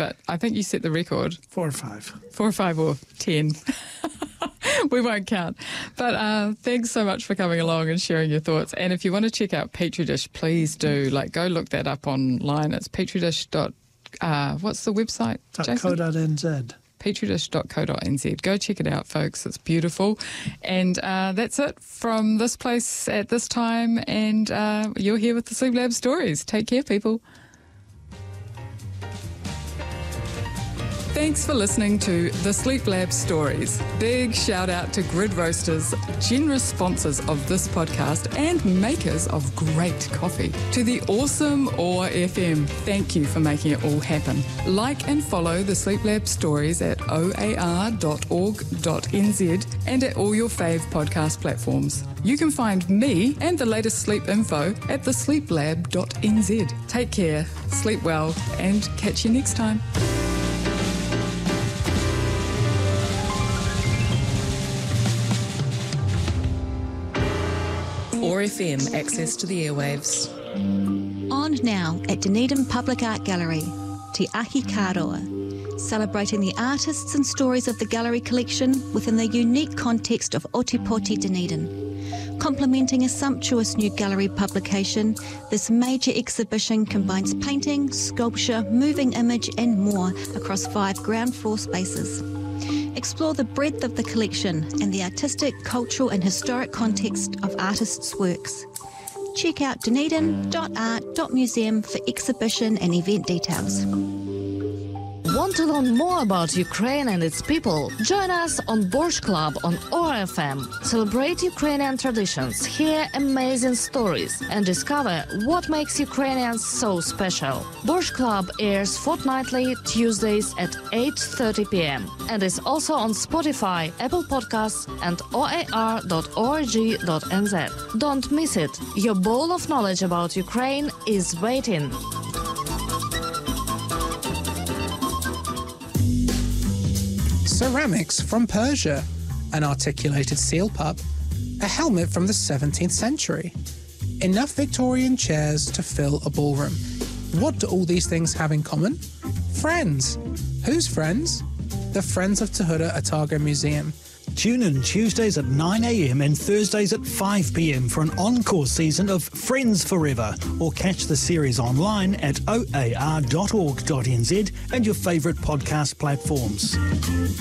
but I think you set the record. 4 or 5. 4 or 5 or 10. We won't count. But thanks so much for coming along and sharing your thoughts. And if you want to check out Petri Dish, please do. Go look that up online. It's petridish. What's the website, Jason? .co.nz. petridish.co.nz. Go check it out, folks. It's beautiful. And that's it from this place at this time. And you're here with the Sleep Lab Stories. Take care, people. Thanks for listening to the Sleep Lab Stories. Big shout out to Grid Roasters, generous sponsors of this podcast and makers of great coffee. To the awesome OAR FM, thank you for making it all happen. Like and follow the Sleep Lab Stories at oar.org.nz and at all your fave podcast platforms. You can find me and the latest sleep info at thesleeplab.nz. Take care, sleep well, and catch you next time. OAR FM, access to the airwaves. On now at Dunedin Public Art Gallery, Te Ahi Kāroa, celebrating the artists and stories of the gallery collection within the unique context of Otepoti Dunedin. Complementing a sumptuous new gallery publication, this major exhibition combines painting, sculpture, moving image and more across 5 ground floor spaces. Explore the breadth of the collection and the artistic, cultural and historic context of artists' works. Check out dunedin.art.museum for exhibition and event details. Want to learn more about Ukraine and its people? Join us on Borscht Club on OAR FM. Celebrate Ukrainian traditions, hear amazing stories, and discover what makes Ukrainians so special. Borscht Club airs fortnightly Tuesdays at 8:30 p.m. and is also on Spotify, Apple Podcasts, and oar.org.nz. Don't miss it. Your bowl of knowledge about Ukraine is waiting. Ceramics from Persia, an articulated seal pub, a helmet from the 17th century, enough Victorian chairs to fill a ballroom. What do all these things have in common? Friends. Whose friends? The Friends of Te Hura Otago Museum. Tune in Tuesdays at 9 a.m. and Thursdays at 5 p.m. for an encore season of Friends Forever, or catch the series online at oar.org.nz and your favourite podcast platforms.